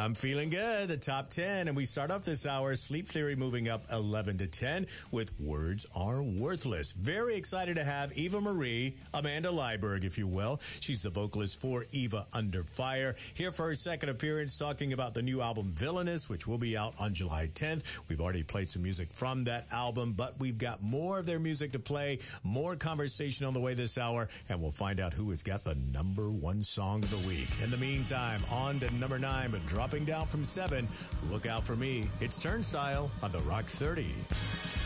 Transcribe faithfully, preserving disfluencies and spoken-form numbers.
I'm feeling good. The top ten. And we start off this hour, Sleep Theory moving up eleven to ten with Words Are Worthless. Very excited to have Eva Marie, Amanda Leiberg, if you will. She's the vocalist for Eva Under Fire. Here for her second appearance, talking about the new album Villainous, which will be out on July tenth. We've already played some music from that album, but we've got more of their music to play, more conversation on the way this hour, and we'll find out who has got the number one song of the week. In the meantime, on to number nine, but dropping down from seven, Look Out For Me. It's Turnstile on the Rock thirty.